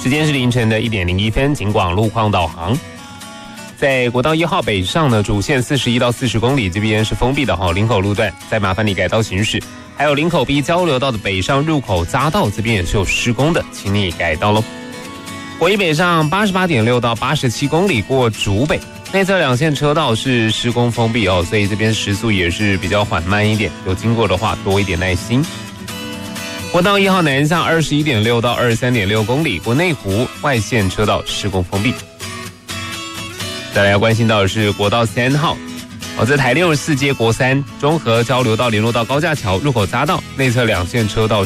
时间是凌晨的1点01分，警广路况导航。在国道1号北上呢，主线41到40公里这边是封闭的林口路段，再麻烦你改道行驶。还有林口 B 交流道的北上入口匝道这边也是有施工的，请你改道咯。国一北上88.6到87公里过竹北，内侧2线车道是施工封闭所以这边时速也是比较缓慢一点，有经过的话多一点耐心。国道1号南向21.6到23.6公里过内湖，外线车道施工封闭。再来要关心到的是国道3号，在台64街国3中和交流道联络道高架桥入口匝道内侧2线车道